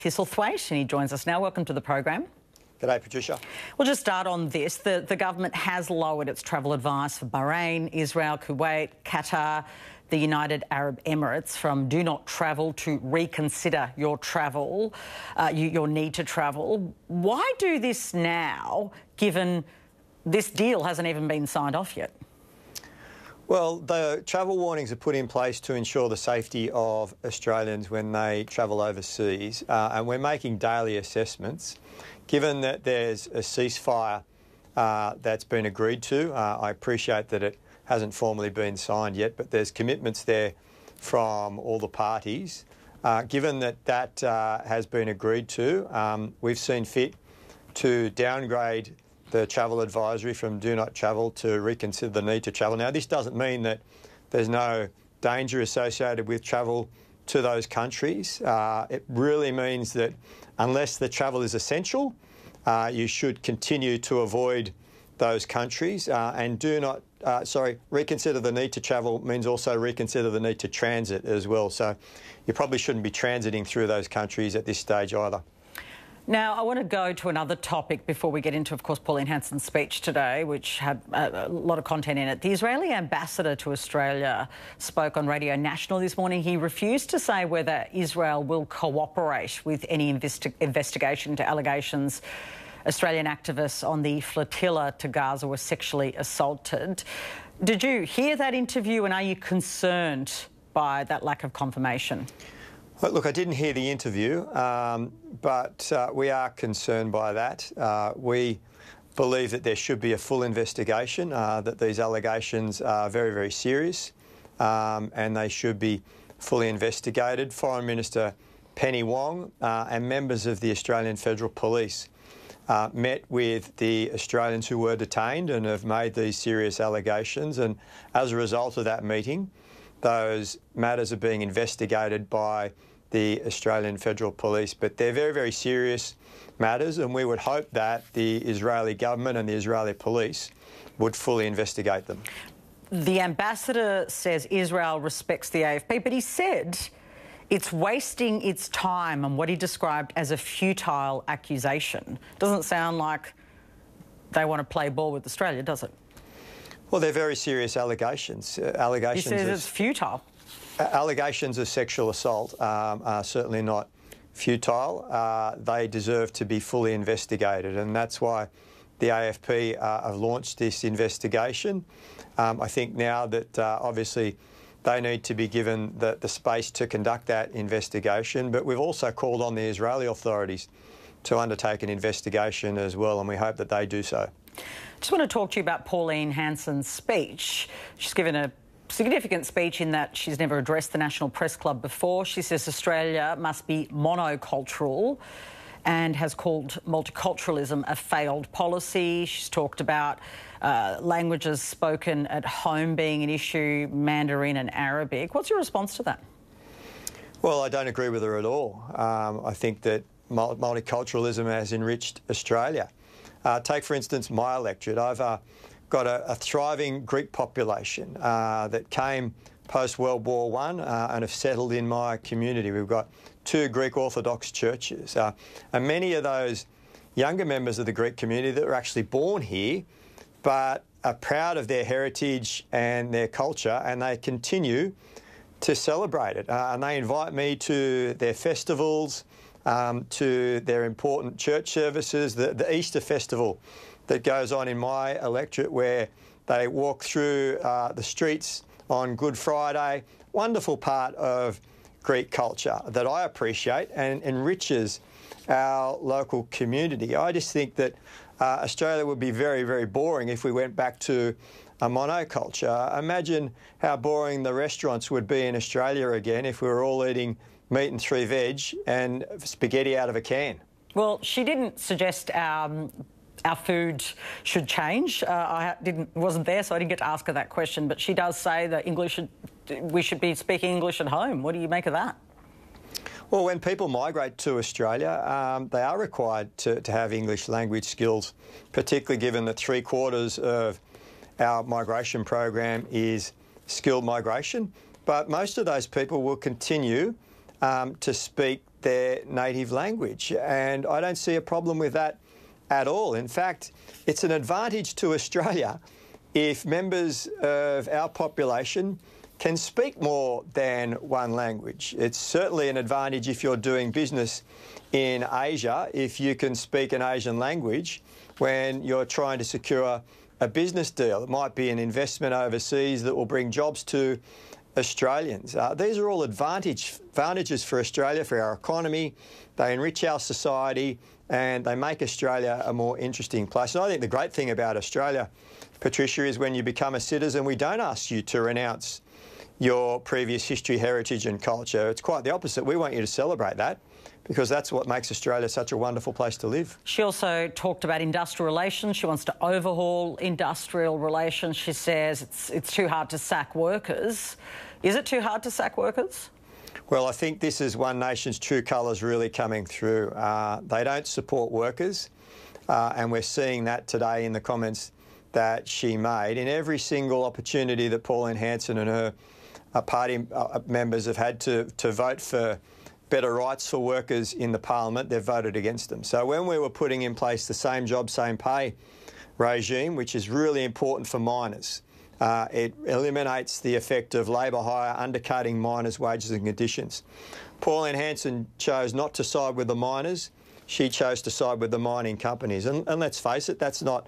Thistlethwaite, and he joins us now. Welcome to the program. G'day, Patricia. We'll just start on this. The government has lowered its travel advice for Bahrain, Israel, Kuwait, Qatar, the United Arab Emirates from do not travel to reconsider your travel, your need to travel. Why do this now, given this deal hasn't even been signed off yet? Well, the travel warnings are put in place to ensure the safety of Australians when they travel overseas, and we're making daily assessments. Given that there's a ceasefire that's been agreed to, I appreciate that it hasn't formally been signed yet, but there's commitments there from all the parties. Given that that has been agreed to, we've seen fit to downgrade the travel advisory from do not travel to reconsider the need to travel. Now, this doesn't mean that there's no danger associated with travel to those countries. It really means that unless the travel is essential, you should continue to avoid those countries and reconsider the need to travel means also reconsider the need to transit as well. So you probably shouldn't be transiting through those countries at this stage either. Now, I want to go to another topic before we get into, of course, Pauline Hanson's speech today, which had a lot of content in it. The Israeli ambassador to Australia spoke on Radio National this morning. He refused to say whether Israel will cooperate with any investigation into allegations Australian activists on the flotilla to Gaza were sexually assaulted. Did you hear that interview, and are you concerned by that lack of confirmation? Well, look, I didn't hear the interview, but we are concerned by that. We believe that there should be a full investigation, that these allegations are very, very serious, and they should be fully investigated. Foreign Minister Penny Wong and members of the Australian Federal Police met with the Australians who were detained and have made these serious allegations, and as a result of that meeting, those matters are being investigated by the Australian Federal Police. But they're very, very serious matters, and we would hope that the Israeli government and the Israeli police would fully investigate them. The ambassador says Israel respects the AFP, but he said it's wasting its time on what he described as a futile accusation. Doesn't sound like they want to play ball with Australia, does it? Well, they're very serious allegations. He says it's futile. Allegations of sexual assault are certainly not futile. They deserve to be fully investigated, and that's why the AFP have launched this investigation. I think now that obviously they need to be given the space to conduct that investigation, but we've also called on the Israeli authorities to undertake an investigation as well, and we hope that they do so. I just want to talk to you about Pauline Hanson's speech. She's given a significant speech in that she's never addressed the National Press Club before. She says Australia must be monocultural and has called multiculturalism a failed policy. She's talked about languages spoken at home being an issue, Mandarin and Arabic. What's your response to that? Well, I don't agree with her at all. I think that multiculturalism has enriched Australia. Take, for instance, my electorate. I've got a thriving Greek population that came post-World War I and have settled in my community. We've got 2 Greek Orthodox churches, and many of those younger members of the Greek community that were actually born here but are proud of their heritage and their culture, and they continue to celebrate it. And they invite me to their festivals, to their important church services, the Easter festival that goes on in my electorate, where they walk through the streets on Good Friday. Wonderful part of Greek culture that I appreciate and enriches our local community. I just think that Australia would be very, very boring if we went back to a monoculture. Imagine how boring the restaurants would be in Australia again if we were all eating meat and 3 veg and spaghetti out of a can. Well, she didn't suggest our food should change. I wasn't there, so I didn't get to ask her that question. But she does say that we should be speaking English at home. What do you make of that? Well, when people migrate to Australia, they are required to have English language skills, particularly given that 3/4 of our migration program is skilled migration. But most of those people will continue to speak their native language. And I don't see a problem with that at all. In fact, it's an advantage to Australia if members of our population can speak more than one language. It's certainly an advantage if you're doing business in Asia, if you can speak an Asian language when you're trying to secure a business deal. It might be an investment overseas that will bring jobs to Australians. These are all advantages for Australia, for our economy. They enrich our society and they make Australia a more interesting place. And I think the great thing about Australia, Patricia, is when you become a citizen, we don't ask you to renounce your previous history, heritage and culture. It's quite the opposite. We want you to celebrate that because that's what makes Australia such a wonderful place to live. She also talked about industrial relations. She wants to overhaul industrial relations. She says it's too hard to sack workers. Is it too hard to sack workers? Well, I think this is One Nation's true colours really coming through. They don't support workers, and we're seeing that today in the comments that she made. In every single opportunity that Pauline Hanson and her party members have had to vote for better rights for workers in the parliament, they've voted against them. So when we were putting in place the same job, same pay regime, which is really important for miners, it eliminates the effect of labour hire undercutting miners' wages and conditions. Pauline Hanson chose not to side with the miners. She chose to side with the mining companies. And let's face it, that's not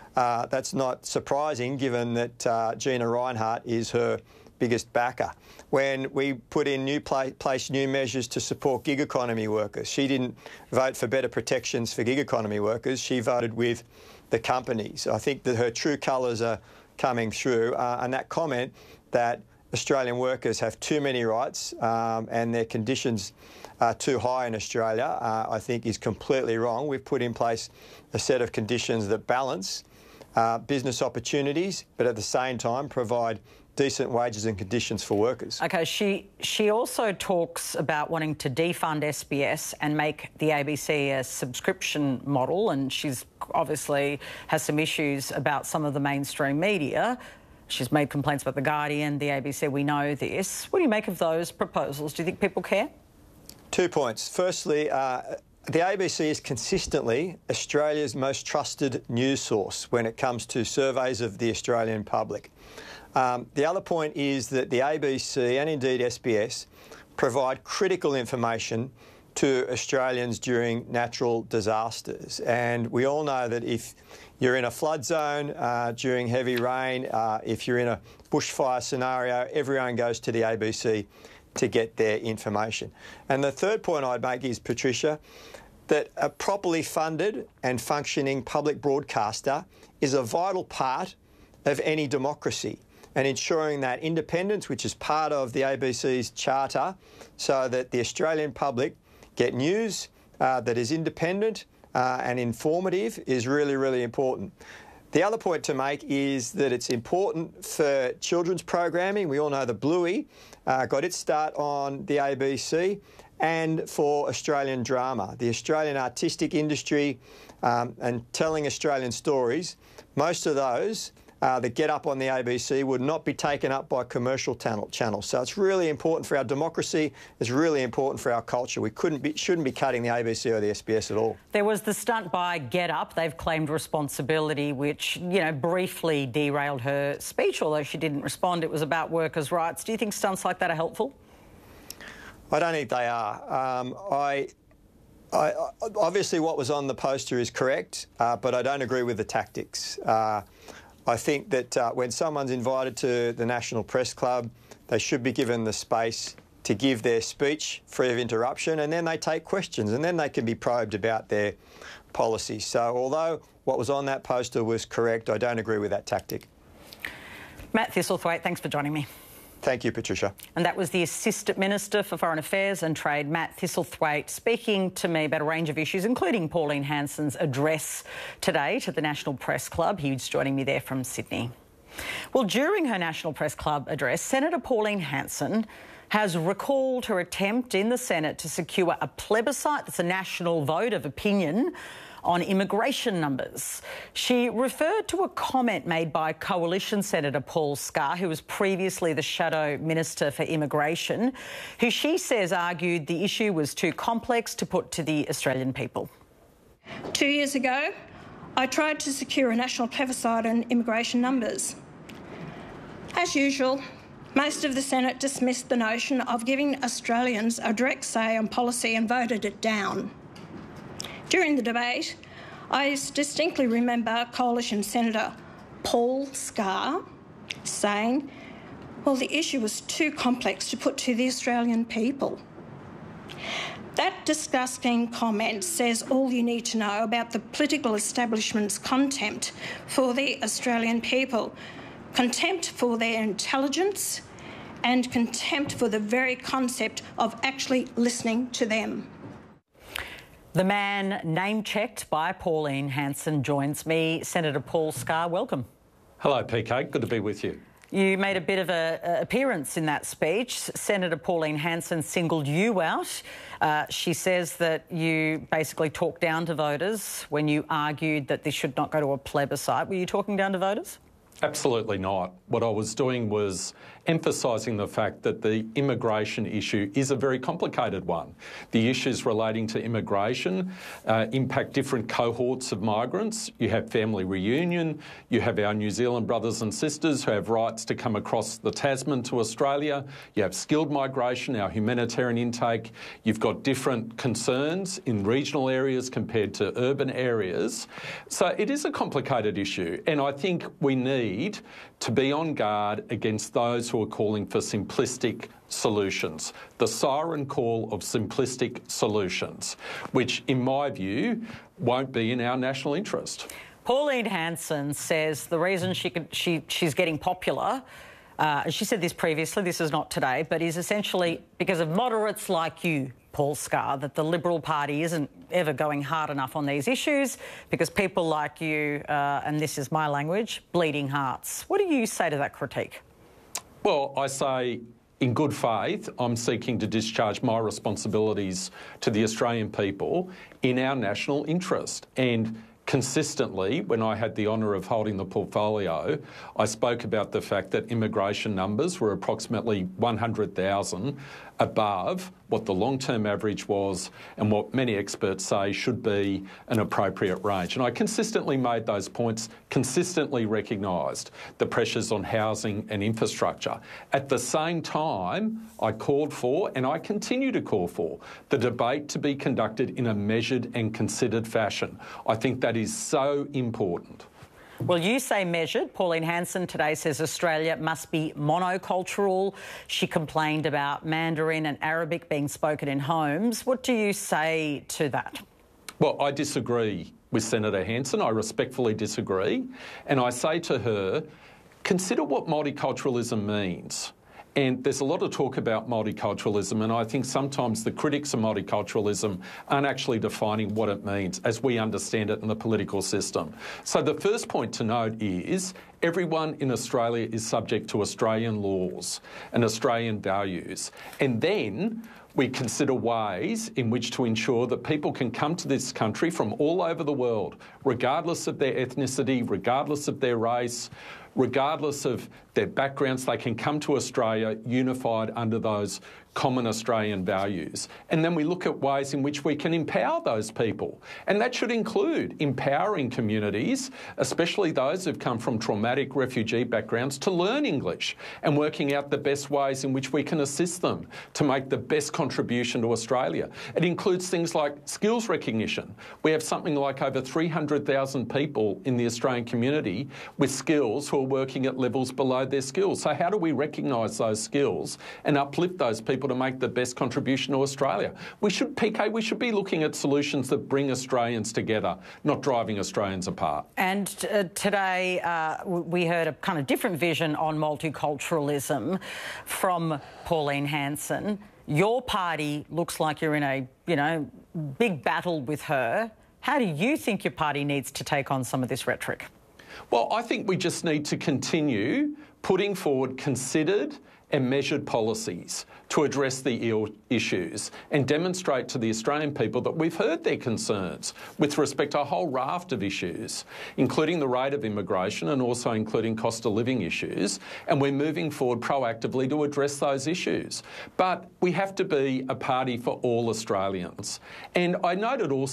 surprising given that Gina Rinehart is her biggest backer. When we put in place new measures to support gig economy workers, she didn't vote for better protections for gig economy workers. She voted with the companies. I think that her true colours are coming through, and that comment that Australian workers have too many rights and their conditions are too high in Australia, I think is completely wrong. We've put in place a set of conditions that balance business opportunities, but at the same time provide decent wages and conditions for workers. OK, she also talks about wanting to defund SBS and make the ABC a subscription model, and she's obviously has some issues about some of the mainstream media. She's made complaints about The Guardian, the ABC, we know this. What do you make of those proposals? Do you think people care? 2 points. Firstly, the ABC is consistently Australia's most trusted news source when it comes to surveys of the Australian public. The other point is that the ABC and indeed SBS provide critical information to Australians during natural disasters. And we all know that if you're in a flood zone during heavy rain, if you're in a bushfire scenario, everyone goes to the ABC to get their information. And the third point I'd make is, Patricia, that a properly funded and functioning public broadcaster is a vital part of any democracy, and ensuring that independence, which is part of the ABC's charter, so that the Australian public get news that is independent and informative, is really, really important. The other point to make is that it's important for children's programming. We all know the Bluey got its start on the ABC, and for Australian drama. The Australian artistic industry and telling Australian stories, most of those that get up on the ABC would not be taken up by commercial channels. So it's really important for our democracy. It's really important for our culture. We shouldn't be cutting the ABC or the SBS at all. There was the stunt by Get Up. They've claimed responsibility, which, briefly derailed her speech, although she didn't respond. It was about workers' rights. Do you think stunts like that are helpful? I don't think they are. Obviously what was on the poster is correct, but I don't agree with the tactics. I think that when someone's invited to the National Press Club, they should be given the space to give their speech free of interruption, and then they take questions, and then they can be probed about their policies. So although what was on that poster was correct, I don't agree with that tactic. Matt Thistlethwaite, thanks for joining me. Thank you, Patricia. And that was the Assistant Minister for Foreign Affairs and Trade, Matt Thistlethwaite, speaking to me about a range of issues, including Pauline Hanson's address today to the National Press Club. He's joining me there from Sydney. Well, during her National Press Club address, Senator Pauline Hanson has recalled her attempt in the Senate to secure a plebiscite, that's a national vote of opinion, on immigration numbers. She referred to a comment made by Coalition Senator Paul Scar, who was previously the Shadow Minister for Immigration, who she says argued the issue was too complex to put to the Australian people. 2 years ago, I tried to secure a national plebiscite on immigration numbers. As usual, most of the Senate dismissed the notion of giving Australians a direct say on policy and voted it down. During the debate, I distinctly remember Coalition Senator Paul Scar saying, well, the issue was too complex to put to the Australian people. That disgusting comment says all you need to know about the political establishment's contempt for the Australian people, contempt for their intelligence and contempt for the very concept of actually listening to them. The man name-checked by Pauline Hanson joins me. Senator Paul Scar, welcome. Hello, PK. Good to be with you. You made a bit of an appearance in that speech. Senator Pauline Hanson singled you out. She says that you basically talked down to voters when you argued that this should not go to a plebiscite. Were you talking down to voters? Absolutely not. What I was doing was emphasising the fact that the immigration issue is a very complicated one. The issues relating to immigration impact different cohorts of migrants. You have family reunion, you have our New Zealand brothers and sisters who have rights to come across the Tasman to Australia. You have skilled migration, our humanitarian intake. You've got different concerns in regional areas compared to urban areas. So it is a complicated issue, and I think we need to be on guard against those who are calling for simplistic solutions, the siren call of simplistic solutions, which, in my view, won't be in our national interest. Pauline Hanson says the reason she's getting popular, she said this previously, this is not today, but is essentially because of moderates like you, Paul Scar, that the Liberal Party isn't ever going hard enough on these issues because people like you, and this is my language, bleeding hearts. What do you say to that critique? Well, I say, in good faith, I'm seeking to discharge my responsibilities to the Australian people in our national interest. And consistently, when I had the honour of holding the portfolio, I spoke about the fact that immigration numbers were approximately 100,000 above what the long-term average was and what many experts say should be an appropriate range. And I consistently made those points, consistently recognised the pressures on housing and infrastructure. At the same time, I called for, and I continue to call for, the debate to be conducted in a measured and considered fashion. I think that is so important. Well, you say measured. Pauline Hanson today says Australia must be monocultural. She complained about Mandarin and Arabic being spoken in homes. What do you say to that? Well, I disagree with Senator Hanson. I respectfully disagree. And I say to her, consider what multiculturalism means. And there's a lot of talk about multiculturalism, and I think sometimes the critics of multiculturalism aren't actually defining what it means as we understand it in the political system. So the first point to note is everyone in Australia is subject to Australian laws and Australian values. And then we consider ways in which to ensure that people can come to this country from all over the world, regardless of their ethnicity, regardless of their race, regardless of their backgrounds. They can come to Australia unified under those common Australian values. And then we look at ways in which we can empower those people. And that should include empowering communities, especially those who've come from traumatic refugee backgrounds, to learn English and working out the best ways in which we can assist them to make the best contribution to Australia. It includes things like skills recognition. We have something like over 300,000 people in the Australian community with skills who are working at levels below their skills. So how do we recognise those skills and uplift those people to make the best contribution to Australia? We should be looking at solutions that bring Australians together, not driving Australians apart. And today we heard a kind of different vision on multiculturalism from Pauline Hanson. Your party looks like you're in a, big battle with her. How do you think your party needs to take on some of this rhetoric? Well, I think we just need to continue putting forward considered and measured policies to address the issues and demonstrate to the Australian people that we've heard their concerns with respect to a whole raft of issues, including the rate of immigration and also including cost of living issues, and we're moving forward proactively to address those issues. But we have to be a party for all Australians. And I noted also